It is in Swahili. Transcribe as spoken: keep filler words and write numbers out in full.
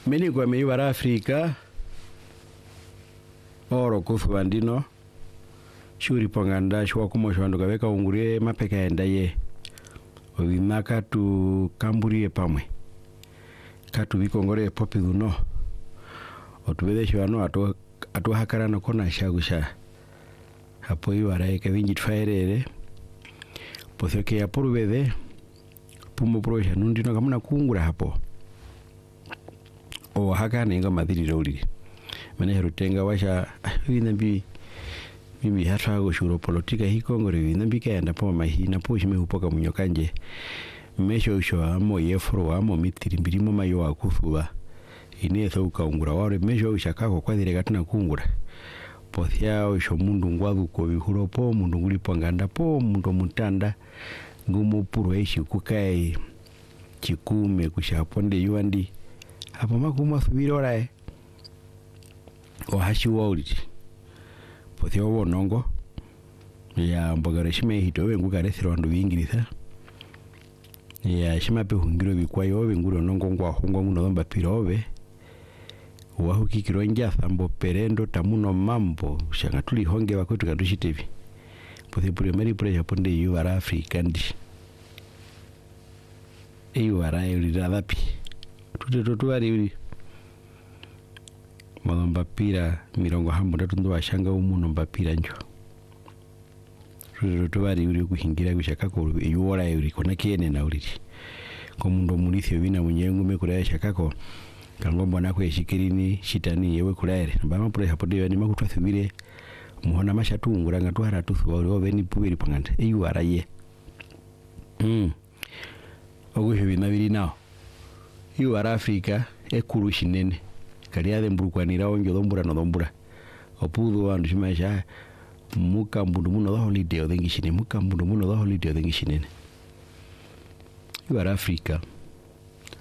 Meni kwa mei bara Afrika oro kufu bandino shuri ponganda shwa kumo shwando kaweka ungurie mapeka enda ye ovinaka tu kamburie pamwe katu vikongore popi duno otubede shwano atu atu hakarano kona shagusha hapo iwara eke vinji tfaerere potheke ya porubede pumo proja nundino kamuna kungura hapo o haka nenga madiri roli mane rutenga washa vinambi mimi hata go shuro politika hiko ngore vinambi kaenda po mahina po shime upoka munyokanje mesho usho amo yefro amo mitiri mbirimo mayo akufuba ine thoka ungura wale mesho ushakako kwa dire gatuna kungura pothia usho mundu ngwadu ko bihuro po mundu nguli panganda po mundu mutanda ngumu puro eshi kukai chikume kushaponde yuandi hapo makuma subiro rae o hashi wauliti pothia wo nongo ya mbogare shime hito we ngukare thirondo bingiriza ya shima pe hungiro bikwayo we nguro nongo ngwa hongo muno domba pirobe wa hukikiro nja thambo perendo tamuno mambo shanga tuli honge bakotu kadushitevi pothia primary pressure ponde yu ara Africa ndi eyu ara yulira dapi tute totuari uri Malomba pira mirongo hambo ndatu ndo washanga umuno mbapira njo tute totuari uri kuhingira kushakako yuora yuri kona kiene na uri ko mundo mulithio bina munyengu mekura shakako kangombo nako yeshikirini shitani yewe kulaere mbama pure hapo dio ni makutwa thubire muhona mashatungura ngatwara tuthu wali obeni pubiri panganda eyu ara ye mm ogusho binabiri nao yu ara Africa ekuru shinene kaliade mbukwanira onjo dombura no dombura opudu wandu shimasha muka mbundu muno da holiday odengishine muka mbundu muno da holiday odengishine yu ara Africa